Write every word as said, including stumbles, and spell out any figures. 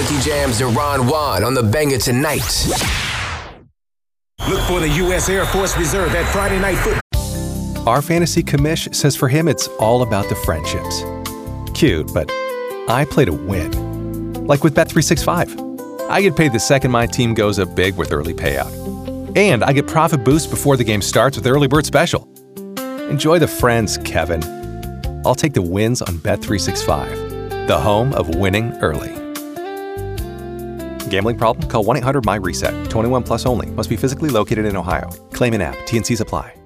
Funky Jam's Deron Juan on the Banger tonight. Look for the U S Air Force Reserve at Friday Night Football. Our fantasy commish says for him it's all about the friendships. Cute, but I play to win. Like with Bet three sixty-five. I get paid the second my team goes up big with early payout. And I get profit boost before the game starts with Early Bird Special. Enjoy the friends, Kevin. I'll take the wins on Bet three sixty-five, the home of winning early. Gambling problem? Call one eight hundred M Y RESET. twenty-one plus only. Must be physically located in Ohio. Claim in app. T N Cs apply.